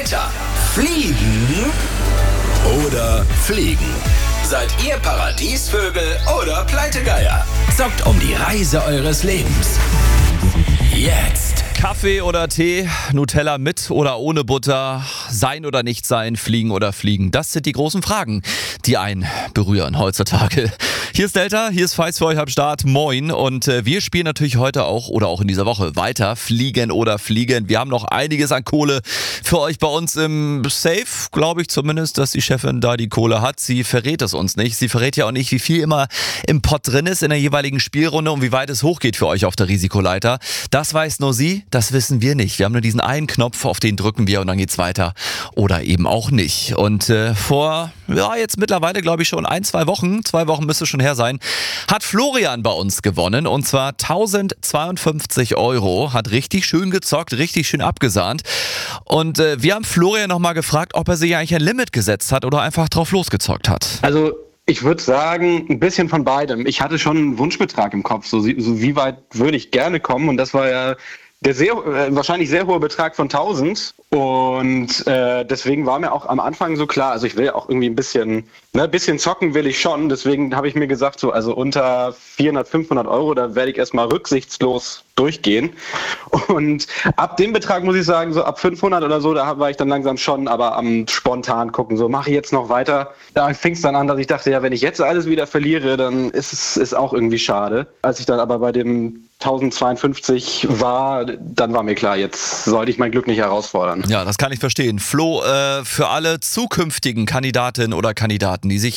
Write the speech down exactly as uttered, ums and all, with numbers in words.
Stelter. Fliegen oder fliegen? Seid ihr Paradiesvögel oder Pleitegeier? Zockt um die Reise eures Lebens. Jetzt. Kaffee oder Tee, Nutella mit oder ohne Butter, sein oder nicht sein, fliegen oder fliegen. Das sind die großen Fragen, die einen berühren heutzutage. Hier ist Delta, hier ist Feist für euch am Start. Moin. Und äh, wir spielen natürlich heute auch oder auch in dieser Woche weiter Fliegen oder Fliegen. Wir haben noch einiges an Kohle für euch bei uns im Safe, glaube ich zumindest, dass die Chefin da die Kohle hat. Sie verrät es uns nicht. Sie verrät ja auch nicht, wie viel immer im Pott drin ist in der jeweiligen Spielrunde und wie weit es hochgeht für euch auf der Risikoleiter. Das weiß nur sie. Das wissen wir nicht. Wir haben nur diesen einen Knopf, auf den drücken wir und dann geht's weiter. Oder eben auch nicht. Und äh, vor, ja, jetzt mittlerweile, glaube ich, schon ein, zwei Wochen, zwei Wochen müsste schon her sein, hat Florian bei uns gewonnen. Und zwar tausendzweiundfünfzig Euro. Hat richtig schön gezockt, richtig schön abgesahnt. Und äh, wir haben Florian nochmal gefragt, ob er sich eigentlich ein Limit gesetzt hat oder einfach drauf losgezockt hat. Also ich würde sagen, ein bisschen von beidem. Ich hatte schon einen Wunschbetrag im Kopf, so, so wie weit würde ich gerne kommen. Und das war ja der sehr, äh, wahrscheinlich sehr hohe Betrag von tausend. Und äh, deswegen war mir auch am Anfang so klar, also ich will auch irgendwie ein bisschen, ne, ein bisschen zocken will ich schon. Deswegen habe ich mir gesagt, so also unter vierhundert, fünfhundert Euro, da werde ich erstmal rücksichtslos durchgehen. Und ab dem Betrag muss ich sagen, so ab fünfhundert oder so, da war ich dann langsam schon, aber am spontan gucken, so mache ich jetzt noch weiter. Da fing es dann an, dass ich dachte, ja, wenn ich jetzt alles wieder verliere, dann ist es ist auch irgendwie schade. Als ich dann aber bei dem tausendzweiundfünfzig war, dann war mir klar, jetzt sollte ich mein Glück nicht herausfordern. Ja, das kann ich verstehen. Flo, äh, für alle zukünftigen Kandidatinnen oder Kandidaten, die sich